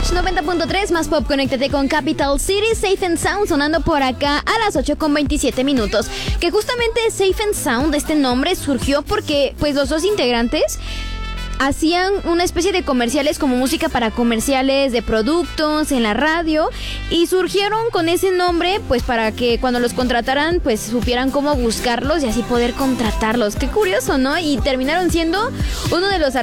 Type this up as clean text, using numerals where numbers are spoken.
Watch 90.3, más pop, conéctate con Capital City, Safe and Sound, sonando por acá a las 8:27. Que justamente Safe and Sound, este nombre surgió porque pues los dos integrantes hacían una especie de comerciales como música para comerciales de productos en la radio, y surgieron con ese nombre pues para que cuando los contrataran pues supieran cómo buscarlos y así poder contratarlos. Qué curioso, ¿no? Y terminaron siendo uno de los